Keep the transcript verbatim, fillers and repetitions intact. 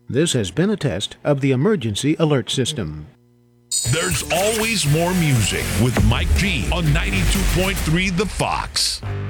This has been a test of the emergency alert system. There's always more music with Mike G on ninety-two point three The Fox.